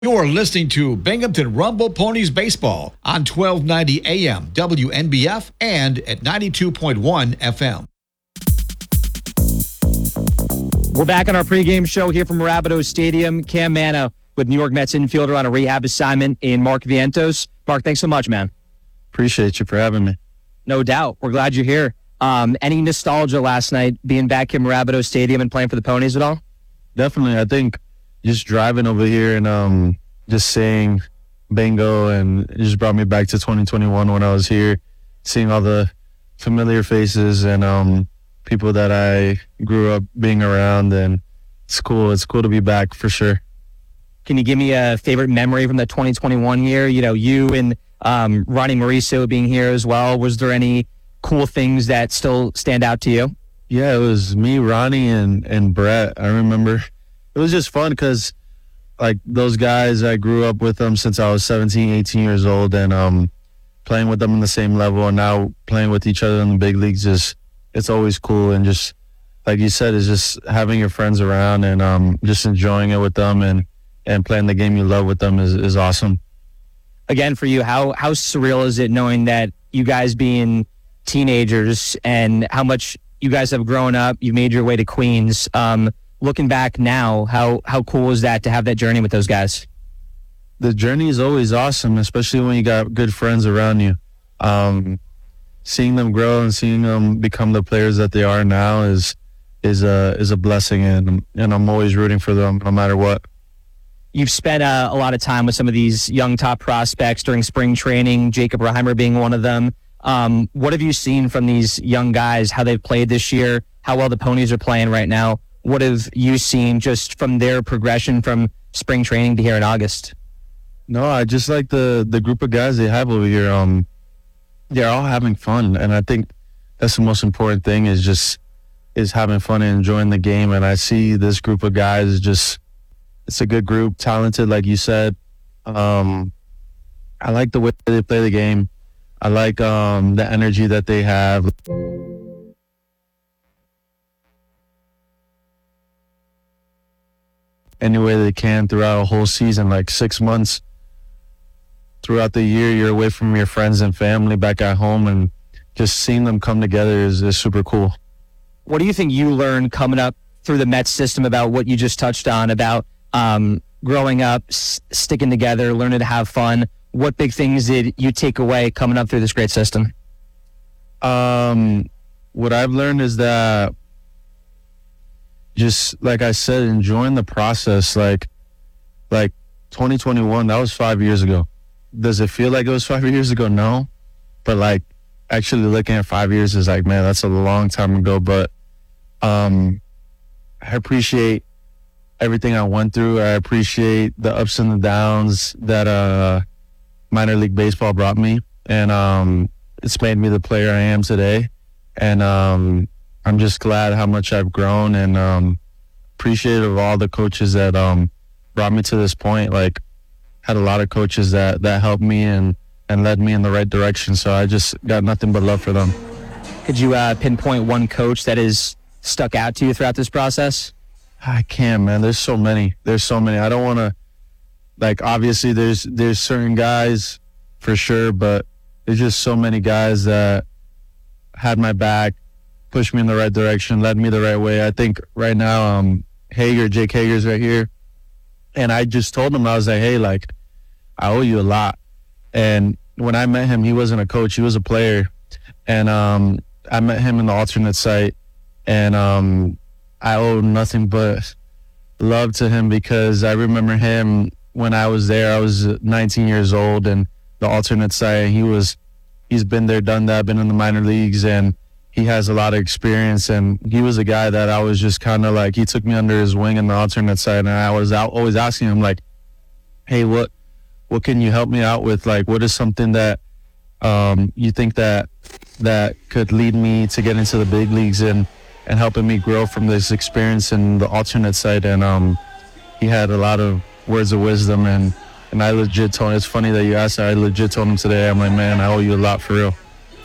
You're listening to Binghamton Rumble Ponies Baseball on 1290 AM WNBF and at 92.1 FM. We're back on our pregame show here from Rapidos Stadium. Cam Manna with New York Mets infielder on a rehab assignment in Mark Vientos. Mark, thanks so much, man. Appreciate you for having me. No doubt. We're glad you're here. Any nostalgia last night being back in Rapidos Stadium and playing for the Ponies at all? Definitely. I think just driving over here and just seeing Bingo, and it just brought me back to 2021 when I was here, seeing all the familiar faces and people that I grew up being around, and it's cool. It's cool to be back for sure. Can you give me a favorite memory from the 2021 year? You know, you and Ronnie Mauricio being here as well. Was there any cool things that still stand out to you? Yeah, it was me, Ronnie, and Brett. I remember it was just fun because, like, those guys, I grew up with them since I was 17, 18 years old, and playing with them in the same level, and now playing with each other in the big leagues, it's always cool. And just, like you said, it's just having your friends around and just enjoying it with them and playing the game you love with them is awesome. Again, for you, how surreal is it knowing that you guys being teenagers and how much you guys have grown up, you made your way to Queens. Looking back now, how cool is that to have that journey with those guys? The journey is always awesome, especially when you got good friends around you. Seeing them grow and seeing them become the players that they are now is a blessing, and I'm always rooting for them no matter what. You've spent a lot of time with some of these young top prospects during spring training, Jacob Reimer being one of them. What have you seen from these young guys, how they've played this year, how well the Ponies are playing right now? What have you seen just from their progression from spring training to here in August? No, I just like the group of guys they have over here. They're all having fun, and I think that's the most important thing is having fun and enjoying the game. And I see this group of guys it's a good group, talented, like you said. I like the way they play the game. I like the energy that they have. Any way they can throughout a whole season, like 6 months throughout the year, you're away from your friends and family back at home, and just seeing them come together is super cool. What do you think you learned coming up through the Mets system about what you just touched on, about growing up, sticking together, learning to have fun? What big things did you take away coming up through this great system? What I've learned is that, just like I said, enjoying the process. Like 2021, that was 5 years ago. Does it feel like it was 5 years ago? No. But like actually looking at 5 years is like, man, that's a long time ago. But I appreciate everything I went through. I appreciate the ups and the downs that minor league baseball brought me. And it's made me the player I am today. And I'm just glad how much I've grown, and appreciative of all the coaches that brought me to this point. Like, had a lot of coaches that helped me and led me in the right direction. So I just got nothing but love for them. Could you pinpoint one coach that has stuck out to you throughout this process? I can't, man. There's so many. I don't want to, like, obviously there's certain guys for sure, but there's just so many guys that had my back, pushed me in the right direction, led me the right way. I think right now, Jake Hager's right here. And I just told him, I was like, hey, like, I owe you a lot. And when I met him, he wasn't a coach, he was a player. And I met him in the alternate site, and I owe nothing but love to him, because I remember him when I was there. I was 19 years old, and the alternate site, he's been there, done that, been in the minor leagues, and he has a lot of experience. And he was a guy that I was just kind of like, he took me under his wing in the alternate side, and I was always asking him, like, hey, what can you help me out with? Like, what is something that you think that could lead me to get into the big leagues and helping me grow from this experience in the alternate side? And he had a lot of words of wisdom, and I legit told him, it's funny that you asked that, I legit told him today, I'm like, man, I owe you a lot for real.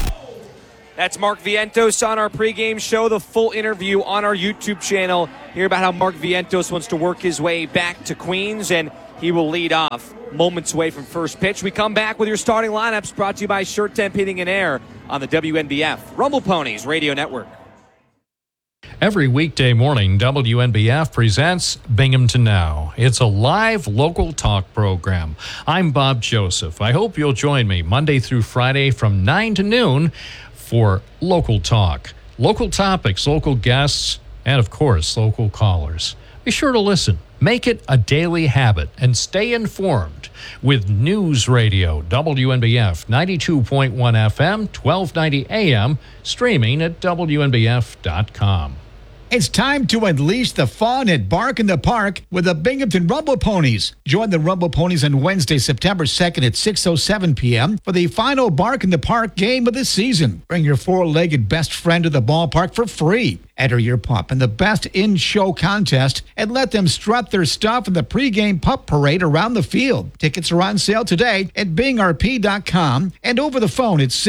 That's Mark Vientos on our pregame show. The full interview on our YouTube channel. Hear about how Mark Vientos wants to work his way back to Queens and He will lead off moments away from first pitch. We come back with your starting lineups, brought to you by Shirt Temp Heating and Air on the WNBF Rumble Ponies Radio Network. Every weekday morning, WNBF presents Binghamton Now. It's a live local talk program. I'm Bob Joseph. I hope you'll join me Monday through Friday from 9 to noon for local talk. Local topics, local guests, and of course, local callers. Be sure to listen. Make it a daily habit and stay informed with News Radio, WNBF 92.1 FM, 1290 AM, streaming at WNBF.com. It's time to unleash the fun at Bark in the Park with the Binghamton Rumble Ponies. Join the Rumble Ponies on Wednesday, September 2nd at 6:07 p.m. for the final Bark in the Park game of the season. Bring your four-legged best friend to the ballpark for free. Enter your pup in the Best In Show contest and let them strut their stuff in the pregame pup parade around the field. Tickets are on sale today at bingrp.com and over the phone at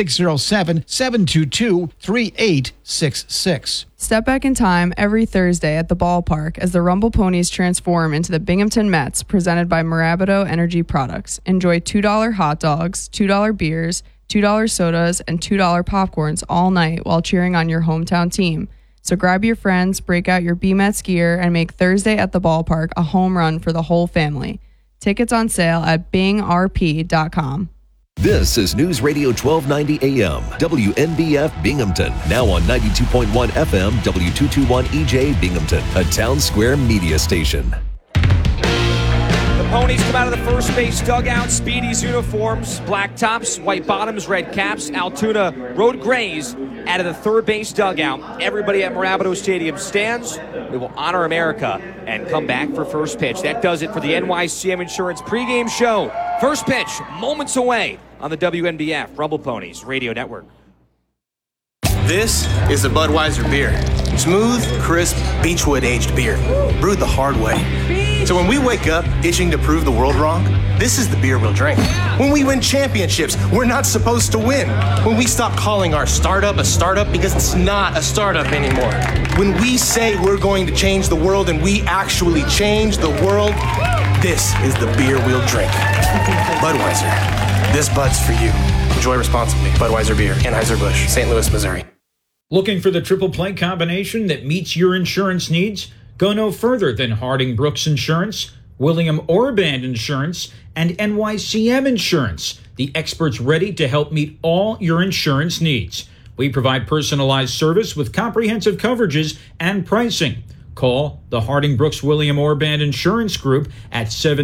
607-722-3866. Step back in time every Thursday at the ballpark as the Rumble Ponies transform into the Binghamton Mets, presented by Mirabito Energy Products. Enjoy $2 hot dogs, $2 beers, $2 sodas, and $2 popcorns all night while cheering on your hometown team. So grab your friends, break out your B-Mets gear, and make Thursday at the ballpark a home run for the whole family. Tickets on sale at bingrp.com. This is News Radio 1290 AM, WNBF Binghamton. Now on 92.1 FM, W221 EJ Binghamton, a Town Square media station. The Ponies come out of the first base dugout, Speedy's uniforms, black tops, white bottoms, red caps. Altoona Road Grays out of the third base dugout. Everybody at Mirabito Stadium stands. We will honor America and come back for first pitch. That does it for the NYCM Insurance pregame show. First pitch, moments away on the WNBF Rumble Ponies Radio Network. This is the Budweiser beer. Smooth, crisp, Beechwood-aged beer, brewed the hard way. So when we wake up itching to prove the world wrong, this is the beer we'll drink. When we win championships, we're not supposed to win. When we stop calling our startup a startup because it's not a startup anymore. When we say we're going to change the world and we actually change the world, this is the beer we'll drink. Budweiser. This Bud's for you. Enjoy responsibly. Budweiser Beer, Anheuser-Busch, St. Louis, Missouri. Looking for the triple play combination that meets your insurance needs? Go no further than Harding Brooks Insurance, William Orband Insurance, and NYCM Insurance, the experts ready to help meet all your insurance needs. We provide personalized service with comprehensive coverages and pricing. Call the Harding Brooks William Orband Insurance Group at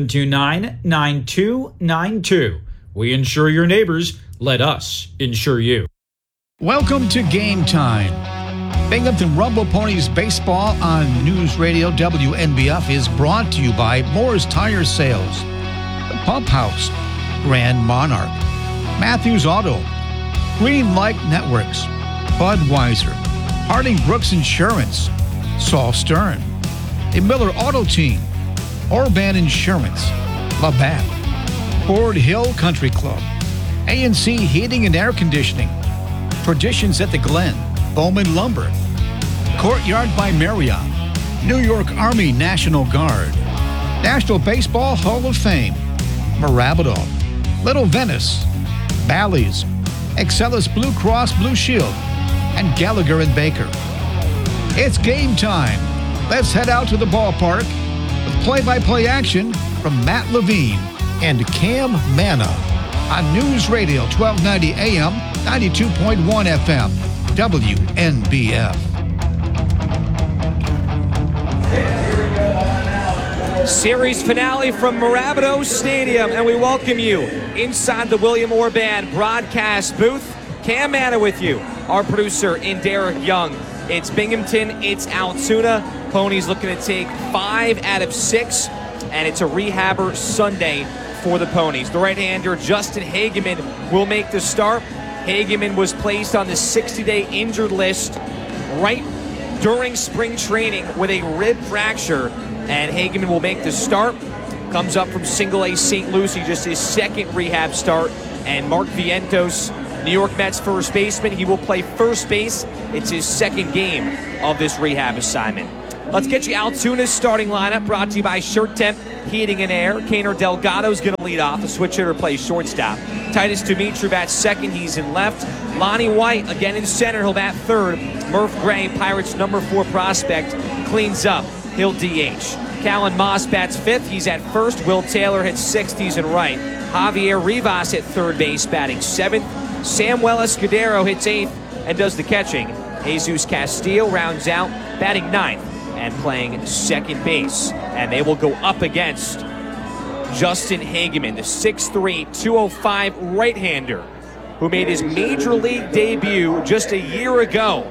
729-9292. We insure your neighbors. Let us insure you. Welcome to Game Time. Binghamton Rumble Ponies Baseball on News Radio WNBF is brought to you by Moore's Tire Sales, The Pump House, Grand Monarch, Matthews Auto, Green Light Networks, Budweiser, Harding Brooks Insurance, Saul Stern, the Miller Auto Team, Orban Insurance, Labatt, Ford Hill Country Club, A&C Heating and Air Conditioning, Traditions at the Glen, Bowman Lumber, Courtyard by Marriott, New York Army National Guard, National Baseball Hall of Fame, Mirabito, Little Venice, Bally's, Excellus Blue Cross Blue Shield, and Gallagher and Baker. It's game time. Let's head out to the ballpark with play-by-play action from Matt Levine and Cam Manna on News Radio 1290 AM, 92.1 FM, WNBF. Series finale from Mirabito Stadium, and we welcome you inside the William Orband broadcast booth. Cam Manna with you, our producer in Derek Young. It's Binghamton, it's Altoona. Ponies looking to take 5 out of 6, and it's a rehabber Sunday for the Ponies. The right-hander, Justin Hageman, will make the start. Hageman was placed on the 60-day injured list right during spring training with a rib fracture, and Hageman will make the start. Comes up from single-A St. Lucie, just his second rehab start. And Mark Vientos, New York Mets first baseman, he will play first base. It's his second game of this rehab assignment. Let's get you Altoona's starting lineup, brought to you by Shirt Temp heating in air. Kaner Delgado's going to lead off. The switch hitter plays shortstop. Titus Dimitri bats second. He's in left. Lonnie White again in center. He'll bat third. Murph Gray, Pirates' number 4 prospect, cleans up. He'll DH. Callan Moss bats fifth. He's at first. Will Taylor hits sixth. He's in right. Javier Rivas at third base, batting seventh. Samuel Escudero hits eighth and does the catching. Jesus Castillo rounds out, batting ninth and playing second base. And they will go up against Justin Hageman, the 6'3", 205 right-hander who made his major league debut just a year ago.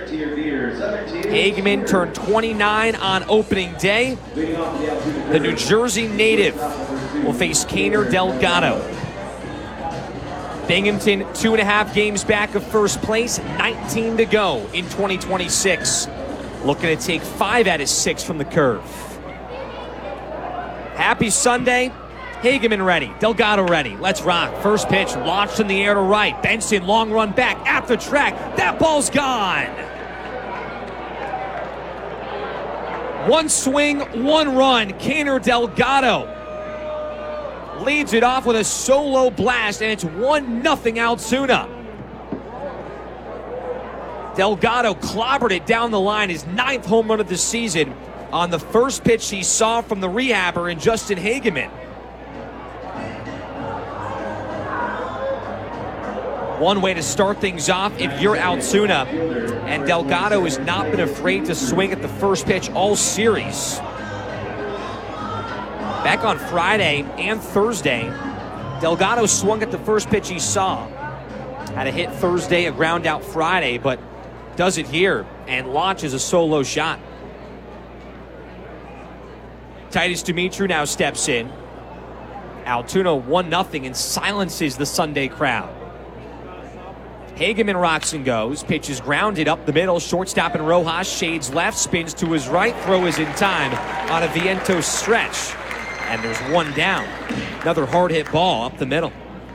Hageman turned 29 on opening day. The New Jersey native will face Kaner Delgado. Binghamton 2.5 games back of first place, 19 to go in 2026. Looking to take 5 out of 6 from the curve. Happy Sunday. Hageman ready. Delgado ready. Let's rock. First pitch launched in the air to right. Benson long run back at the track. That ball's gone. One swing, one run. Kaner Delgado leads it off with a solo blast, and it's 1-0 Altoona. Delgado clobbered it down the line, his 9th home run of the season on the first pitch he saw from the rehabber in Justin Hageman. One way to start things off if you're Altoona, and Delgado has not been afraid to swing at the first pitch all series. Back on Friday and Thursday, Delgado swung at the first pitch he saw. Had a hit Thursday, a ground out Friday, but does it here and launches a solo shot. Titus Dimitri now steps in. Altoona 1-0 and silences the Sunday crowd. Hageman rocks and goes. Pitch is grounded up the middle. Shortstop and Rojas shades left, spins to his right. Throw is in time on a Vientos stretch. And there's one down. Another hard hit ball up the middle.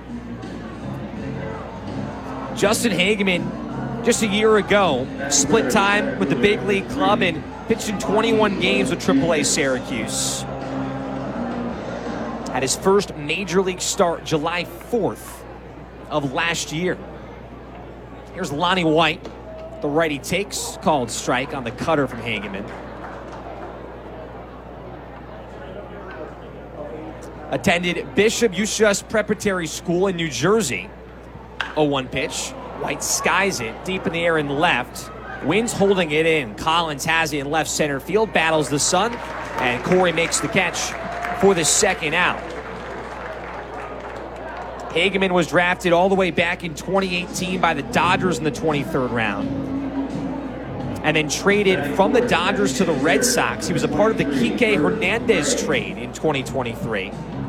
Justin Hageman, just a year ago, split time with the big league club and pitched in 21 games with AAA Syracuse. Had his first major league start July 4th of last year. Here's Lonnie White. The righty takes, called strike on the cutter from Hageman. Attended Bishop Ushas Preparatory School in New Jersey. 0-1 pitch. White skies it deep in the air and left. Wins holding it in. Collins has it in left center field. Battles the sun. And Corey makes the catch for the second out. Hageman was drafted all the way back in 2018 by the Dodgers in the 23rd round. And then traded from the Dodgers to the Red Sox. He was a part of the Kike Hernandez trade in 2023.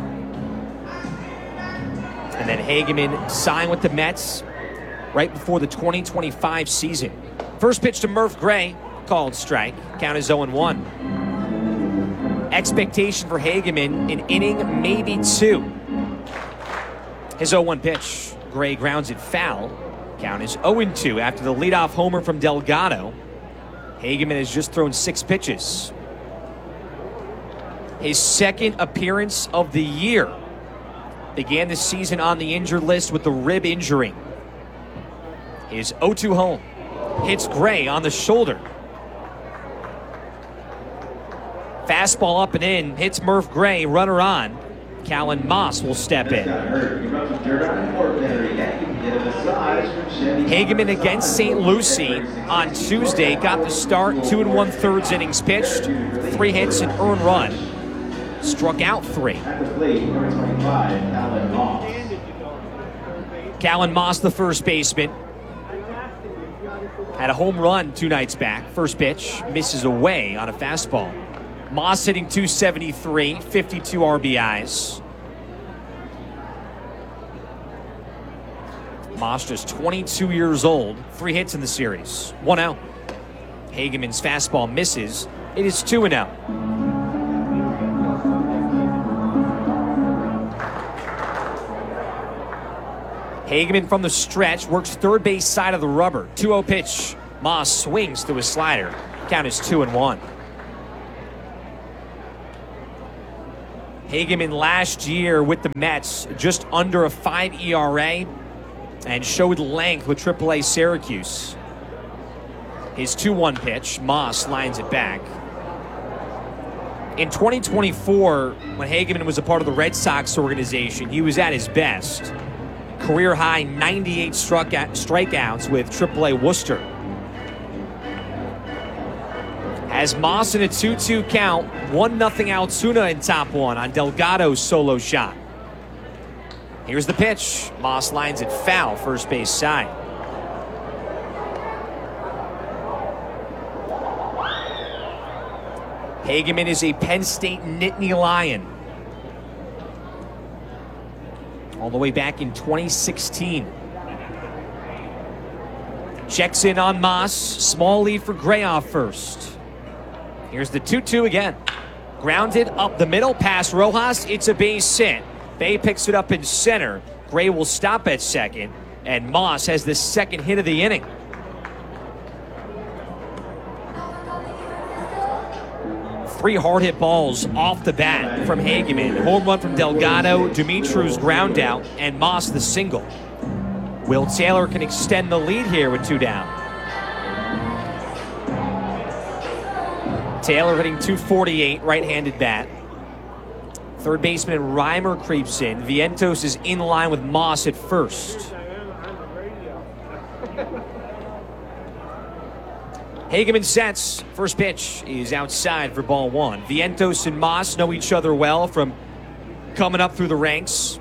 And then Hageman signed with the Mets right before the 2025 season. First pitch to Murph Gray, called strike. Count is 0-1. Expectation for Hageman, an inning, maybe 2. His 0-1 pitch. Gray grounds it foul. Count is 0-2 after the leadoff homer from Delgado. Hageman has just thrown 6 pitches. His second appearance of the year. Began the season on the injured list with the rib injury. His 0-2 home. Hits Gray on the shoulder. Fastball up and in. Hits Murph Gray. Runner on. Callan Moss will step in. Hageman against St. Lucie on Tuesday. Got the start. 2 1/3 innings pitched. 3 hits and earned run. Struck out 3. Callan Moss, the first baseman. Had a home run 2 nights back. First pitch misses away on a fastball. Moss hitting .273, 52 RBIs. Moss just 22 years old, 3 hits in the series, 1 out. Hageman's fastball misses. It is 2-0. Hageman from the stretch works third base side of the rubber. 2-0 pitch. Moss swings to his slider. Count is 2-1. Hageman last year with the Mets, just under a 5 ERA, and showed length with AAA Syracuse. His 2-1 pitch, Moss lines it back. In 2024, when Hageman was a part of the Red Sox organization, he was at his best. Career high 98 strikeouts with AAA Worcester. Has Moss in a 2-2 count, 1-0 Altoona in top one on Delgado's solo shot. Here's the pitch. Moss lines it foul, first base side. Hageman is a Penn State Nittany Lion. All the way back in 2016. Checks in on Moss. Small lead for Gray off first. Here's the 2-2 again. Grounded up the middle past Rojas. It's a base hit. Bay picks it up in center. Gray will stop at second. And Moss has the second hit of the inning. Three hard hit balls off the bat from Hageman. Home run from Delgado, Dumitru's ground out, and Moss the single. Will Taylor can extend the lead here with 2 down. Taylor hitting .248, right-handed bat. Third baseman Reimer creeps in. Vientos is in line with Moss at first. Hageman sets. First pitch is outside for ball 1. Vientos and Moss know each other well from coming up through the ranks.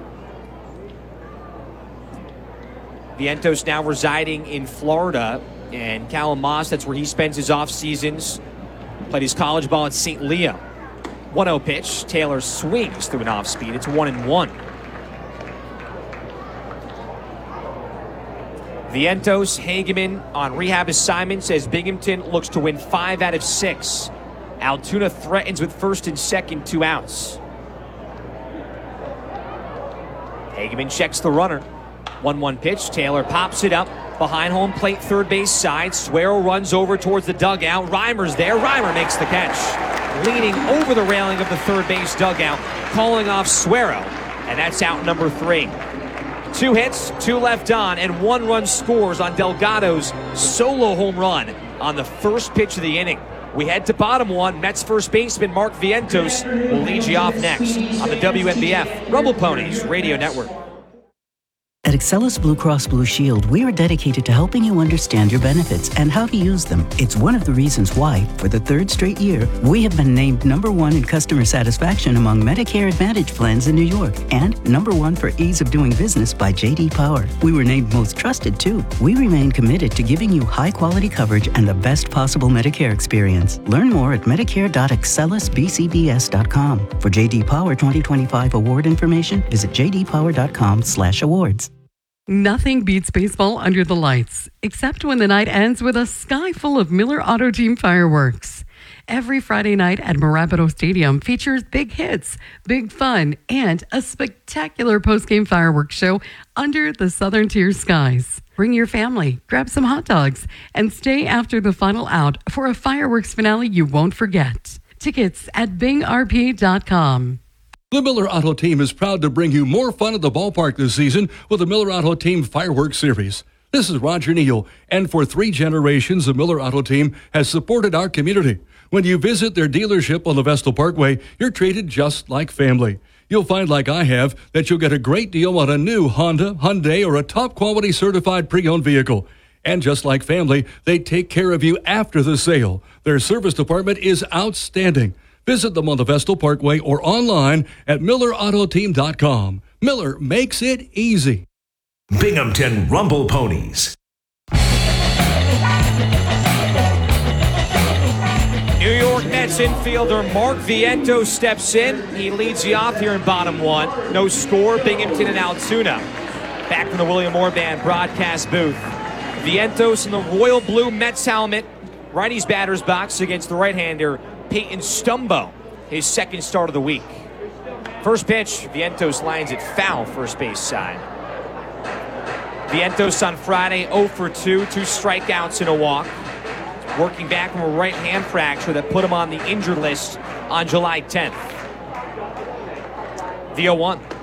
Vientos now residing in Florida, and Callum Moss, that's where he spends his off seasons. Played his college ball at St. Leo. 1-0 pitch. Taylor swings through an off speed. It's 1-1. Vientos, Hageman on rehab assignment, says Binghamton looks to win 5 out of 6. Altoona threatens with first and second, 2 outs. Hageman checks the runner. 1-1 pitch. Taylor pops it up behind home plate, third base side. Suero runs over towards the dugout. Reimer's there. Reimer makes the catch. Leaning over the railing of the third base dugout, calling off Suero. And that's out number 3. 2 hits, 2 left on, and 1 run scores on Delgado's solo home run on the first pitch of the inning. We head to bottom 1. Mets first baseman Mark Vientos will lead you off next on the WNBF Rumble Ponies Radio Network. At Excellus Blue Cross Blue Shield, we are dedicated to helping you understand your benefits and how to use them. It's one of the reasons why, for the 3rd straight year, we have been named #1 in customer satisfaction among Medicare Advantage plans in New York and #1 for ease of doing business by J.D. Power. We were named most trusted, too. We remain committed to giving you high-quality coverage and the best possible Medicare experience. Learn more at medicare.excellusbcbs.com. For J.D. Power 2025 award information, visit jdpower.com/awards. Nothing beats baseball under the lights, except when the night ends with a sky full of Miller Auto Team fireworks. Every Friday night at Marabito Stadium features big hits, big fun, and a spectacular post-game fireworks show under the Southern Tier skies. Bring your family, grab some hot dogs, and stay after the final out for a fireworks finale you won't forget. Tickets at bingrp.com. The Miller Auto Team is proud to bring you more fun at the ballpark this season with the Miller Auto Team Fireworks Series. This is Roger Neal, and for 3 generations, the Miller Auto Team has supported our community. When you visit their dealership on the Vestal Parkway, you're treated just like family. You'll find, like I have, that you'll get a great deal on a new Honda, Hyundai, or a top-quality certified pre-owned vehicle. And just like family, they take care of you after the sale. Their service department is outstanding. Visit them on the Vestal Parkway or online at millerautoteam.com. Miller makes it easy. Binghamton Rumble Ponies. New York Mets infielder Mark Vientos steps in. He leads you off here in bottom 1. No score, Binghamton and Altoona. Back from the William Orban broadcast booth. Vientos in the royal blue Mets helmet. Righty's batter's box against the right-hander Peyton Stumbo, his second start of the week. First pitch, Vientos lines it foul, first base side. Vientos on Friday, 0 for 2, 2 strikeouts and a walk. Working back from a right hand fracture that put him on the injured list on July 10th. The 0-1.